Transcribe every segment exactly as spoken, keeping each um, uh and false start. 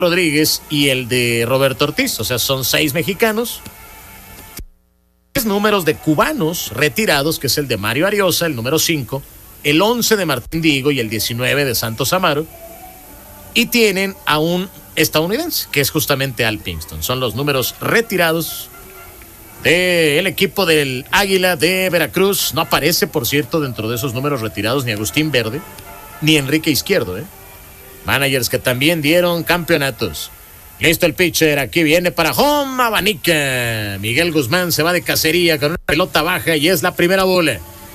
Rodríguez y el de Roberto Ortiz, o sea, son seis mexicanos. Tres números de cubanos retirados, que es el de Mario Ariosa, el número cinco, el once de Martín Diego y el diecinueve de Santos Amaro. Y tienen a un estadounidense, que es justamente Al Pinkston. Son los números retirados del equipo del Águila de Veracruz. No aparece, por cierto, dentro de esos números retirados ni Agustín Verde, ni Enrique Izquierdo, ¿eh? Managers que también dieron campeonatos. Listo el pitcher, aquí viene para home, abanica. Miguel Guzmán se va de cacería con una pelota baja y es la primera bola.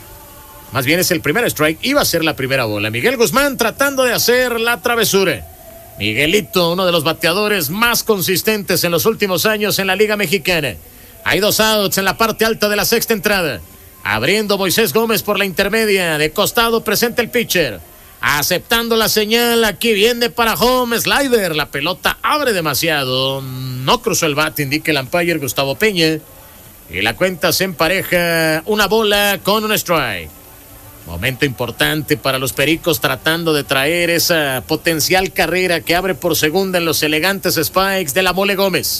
Más bien es el primer strike, iba a ser la primera bola. Miguel Guzmán tratando de hacer la travesura. Miguelito, uno de los bateadores más consistentes en los últimos años en la Liga Mexicana. Hay dos outs en la parte alta de la sexta entrada. Abriendo Moisés Gómez por la intermedia. De costado presenta el pitcher. Aceptando la señal, aquí viene para home, slider. La pelota abre demasiado. No cruzó el bat, indica el umpire Gustavo Peña. Y la cuenta se empareja, una bola con un strike. Momento importante para los Pericos tratando de traer esa potencial carrera que abre por segunda en los elegantes spikes de la Mole Gómez.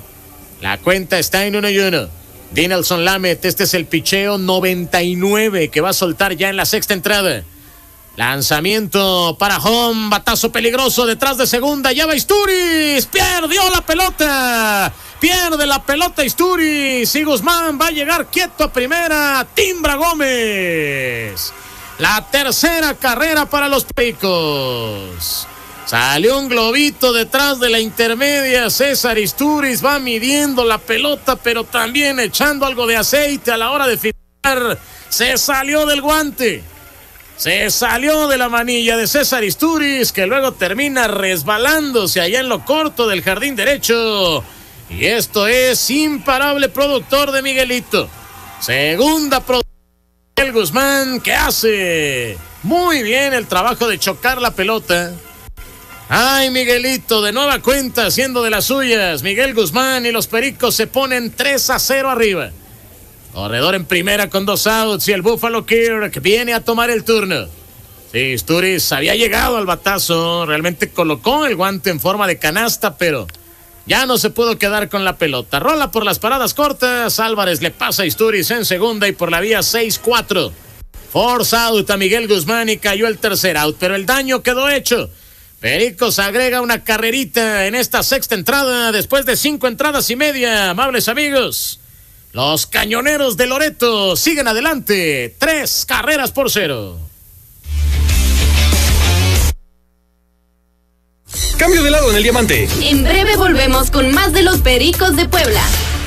La cuenta está en uno y uno. Dinelson Lamet, este es el picheo noventa y nueve que va a soltar ya en la sexta entrada. Lanzamiento para home, batazo peligroso detrás de segunda, ya va Isturiz, perdió la pelota, pierde la pelota Isturiz y Guzmán va a llegar quieto a primera, timbra Gómez. La tercera carrera para los Pericos. Salió un globito detrás de la intermedia, César Isturiz va midiendo la pelota, pero también echando algo de aceite a la hora de filtrar. Se salió del guante. Se salió de la manilla de César Isturiz, que luego termina resbalándose allá en lo corto del jardín derecho. Y esto es imparable productor de Miguelito. Segunda producción de Miguel Guzmán, que hace muy bien el trabajo de chocar la pelota. Ay, Miguelito, de nueva cuenta haciendo de las suyas. Miguel Guzmán y los Pericos se ponen tres a cero arriba. Corredor en primera con dos outs y el Buffalo Kirk viene a tomar el turno. Sí, Isturiz había llegado al batazo, realmente colocó el guante en forma de canasta, pero ya no se pudo quedar con la pelota. Rola por las paradas cortas, Álvarez le pasa a Isturiz en segunda y por la vía seis cuatro. Force out a Miguel Guzmán y cayó el tercer out, pero el daño quedó hecho. Pericos agrega una carrerita en esta sexta entrada después de cinco entradas y media, amables amigos. Los Cañoneros de Loreto siguen adelante, tres carreras por cero. Cambio de lado en el diamante. En breve volvemos con más de los Pericos de Puebla.